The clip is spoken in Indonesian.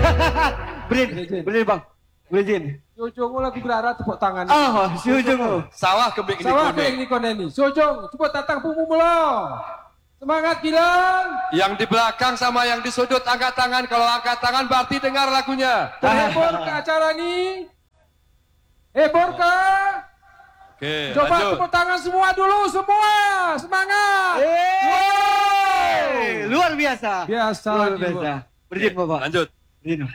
Berin bang. Berin. Sojong lagu berara tepuk tangan. Oh, si Ujung. Sawah kebik ini Sawah kuning. ini koneni. Sojong, cepet datang pumu melo. Semangat Gilang. Yang di belakang sama yang di sudut angkat tangan. Kalau angkat tangan berarti dengar lagunya. Terhibur ke acara ini. Hibur ke. Oke, Coba lanjut. tepuk tangan semua dulu, semua. Semangat. Luar biasa. Biasa Luar lagi, biasa. Berin bapak. Lanjut. Berin.